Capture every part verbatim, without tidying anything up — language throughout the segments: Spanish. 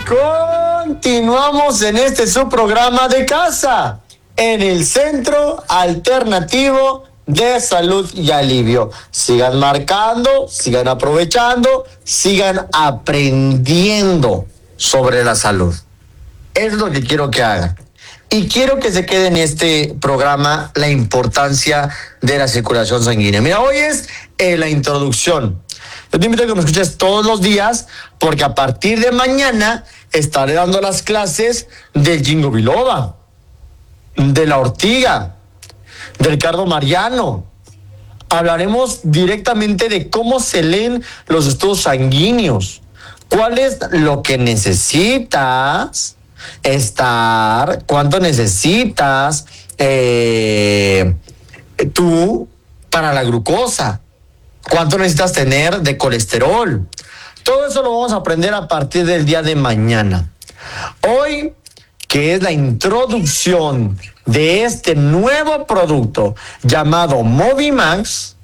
Continuamos en este subprograma de casa, en el Centro Alternativo de Salud y Alivio. Sigan marcando, sigan aprovechando, sigan aprendiendo sobre la salud. Es lo que quiero que hagan. Y quiero que se quede en este programa la importancia de la circulación sanguínea. Mira, hoy es eh, la introducción. Yo te invito a que me escuches todos los días, porque a partir de mañana estaré dando las clases del Ginkgo biloba, de la ortiga, del cardo mariano. Hablaremos directamente de cómo se leen los estudios sanguíneos, cuál es lo que necesitas estar, cuánto necesitas eh, tú para la glucosa, cuánto necesitas tener de colesterol. Todo eso lo vamos a aprender a partir del día de mañana. Hoy, que es la introducción de este nuevo producto llamado Movimax,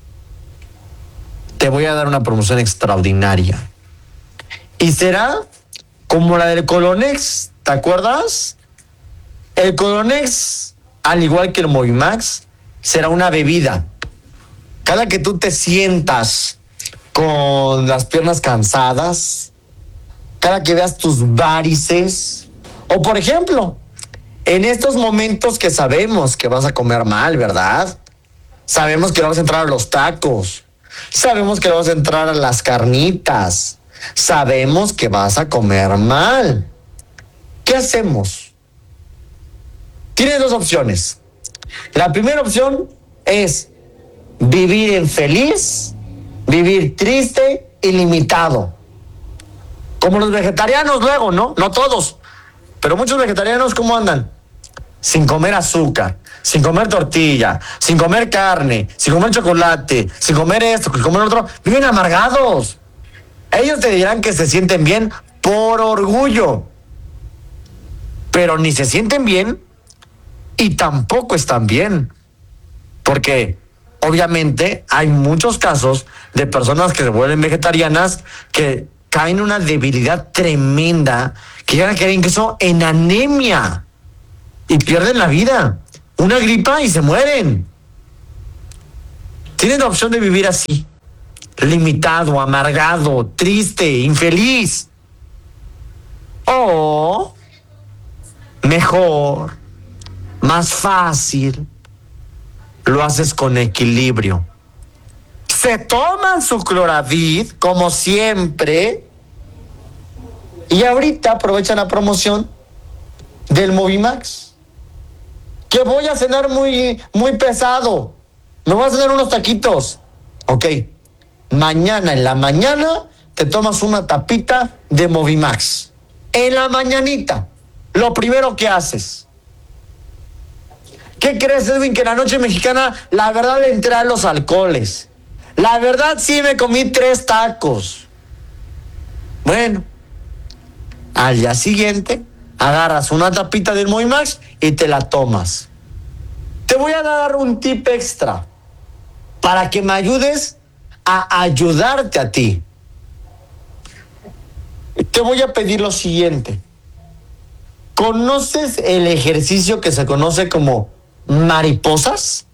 te voy a dar una promoción extraordinaria. Y será como la del Colonex, ¿te acuerdas? El Colonex, al igual que el Movimax, será una bebida. Cada que tú te sientas con las piernas cansadas, cada que veas tus varices, o por ejemplo, en estos momentos que sabemos que vas a comer mal, ¿verdad? Sabemos que vas a entrar a los tacos, sabemos que vas a entrar a las carnitas, sabemos que vas a comer mal. ¿Qué hacemos? Tienes dos opciones. La primera opción es vivir infeliz, vivir triste y limitado. Como los vegetarianos luego, ¿no? No todos, pero muchos vegetarianos, ¿cómo andan? Sin comer azúcar, sin comer tortilla, sin comer carne, sin comer chocolate, sin comer esto, sin comer otro. Viven amargados. Ellos te dirán que se sienten bien por orgullo, pero ni se sienten bien y tampoco están bien. Porque obviamente hay muchos casos de personas que se vuelven vegetarianas que caen en una debilidad tremenda, que llegan a caer incluso en anemia y pierden la vida. Una gripa y se mueren. Tienen la opción de vivir así, limitado, amargado, triste, infeliz. O mejor, más fácil, lo haces con equilibrio. Se toman su Cloravid, como siempre, y ahorita aprovechan la promoción del Movimax. Que voy a cenar muy, muy pesado. Me voy a cenar unos taquitos. Ok. Mañana, en la mañana, te tomas una tapita de Movimax. En la mañanita, lo primero que haces. ¿Qué crees, Edwin? Que en la noche mexicana, la verdad, le entré a los alcoholes. La verdad, sí me comí tres tacos. Bueno, al día siguiente, agarras una tapita del Movimax y te la tomas. Te voy a dar un tip extra para que me ayudes a ayudarte a ti. Te voy a pedir lo siguiente. ¿Conoces el ejercicio que se conoce como mariposas?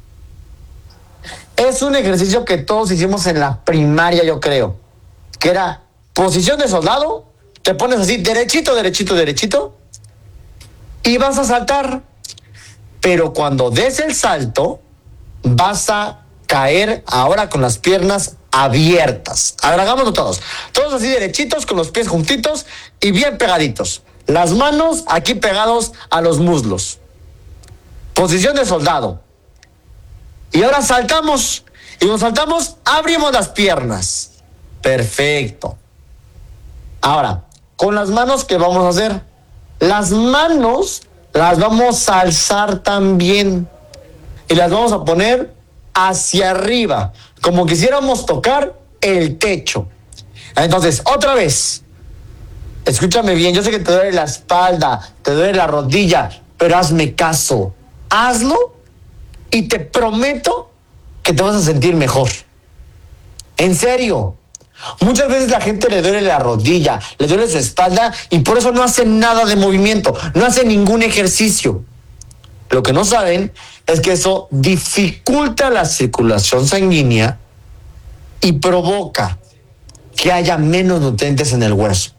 Es un ejercicio que todos hicimos en la primaria, yo creo, que era posición de soldado, te pones así, derechito, derechito, derechito, y vas a saltar. Pero cuando des el salto, vas a caer ahora con las piernas abiertas. A ver, hagámoslo todos. Todos así derechitos, con los pies juntitos y bien pegaditos. Las manos aquí pegados a los muslos. Posición de soldado. Y ahora saltamos. Y cuando saltamos, abrimos las piernas. Perfecto. Ahora, con las manos, ¿qué vamos a hacer? Las manos las vamos a alzar también. Y las vamos a poner hacia arriba, como quisiéramos tocar el techo. Entonces, otra vez, escúchame bien, yo sé que te duele la espalda, te duele la rodilla, pero hazme caso, hazlo y te prometo que te vas a sentir mejor. En serio, Muchas veces la gente le duele la rodilla, le duele su espalda y por eso no hace nada de movimiento, no hace ningún ejercicio. Lo que no saben es que eso dificulta la circulación sanguínea y provoca que haya menos nutrientes en el hueso.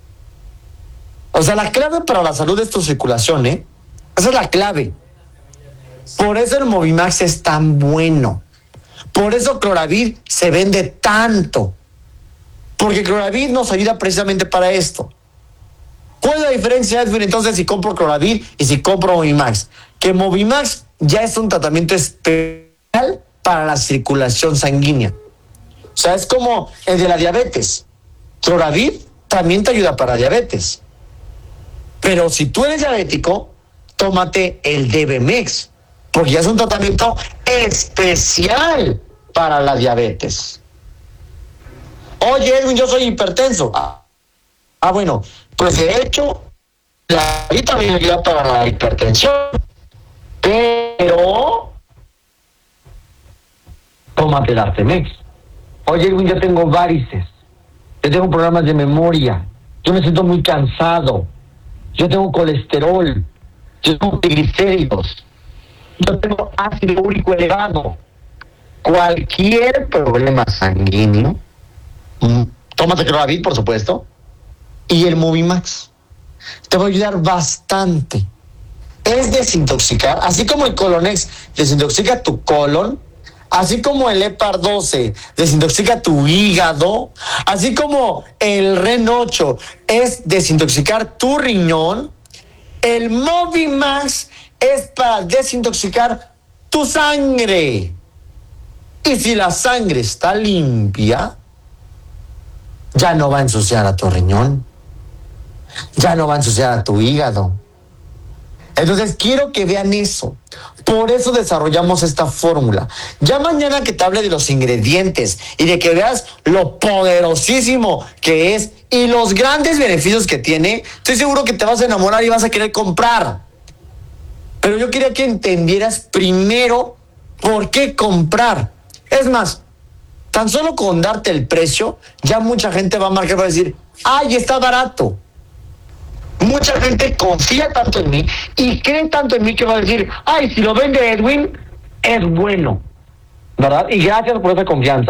O sea, la clave para la salud es tu circulación, ¿eh? Esa es la clave. Por eso el Movimax es tan bueno. Por eso Cloravit se vende tanto. Porque Cloravit nos ayuda precisamente para esto. ¿Cuál es la diferencia, Edwin, entonces, si compro Cloravit y si compro Movimax? Que Movimax ya es un tratamiento especial para la circulación sanguínea. O sea, es como el de la diabetes. Cloravit también te ayuda para la diabetes. Pero si tú eres diabético, tómate el D B M E X, porque ya es un tratamiento especial para la diabetes. Oye, Edwin, yo soy hipertenso. Ah, ah bueno, pues de hecho, la vitamina ayuda para la hipertensión, pero tómate el Artemex. Oye, Edwin, yo tengo varices, yo tengo problemas de memoria, yo me siento muy cansado, yo tengo colesterol, yo tengo triglicéridos, yo tengo ácido úrico elevado. Cualquier problema sanguíneo, tómate Cloravit, por supuesto, y el Movimax te va a ayudar bastante. Es desintoxicar, así como el Colonex desintoxica tu colon, así como el Hepar doce desintoxica tu hígado, así como el Ren ocho es desintoxicar tu riñón, el Movimax es para desintoxicar tu sangre. Y si la sangre está limpia, ya no va a ensuciar a tu riñón, ya no va a ensuciar a tu hígado. Entonces quiero que vean eso. Por eso desarrollamos esta fórmula. Ya mañana que te hable de los ingredientes y de que veas lo poderosísimo que es y los grandes beneficios que tiene, estoy seguro que te vas a enamorar y vas a querer comprar. Pero yo quería que entendieras primero por qué comprar. Es más, tan solo con darte el precio, ya mucha gente va a marcar para decir, ¡ay, está barato! Mucha gente confía tanto en mí y cree tanto en mí que va a decir, ¡ay, si lo vende Edwin, es bueno! ¿Verdad? Y gracias por esa confianza.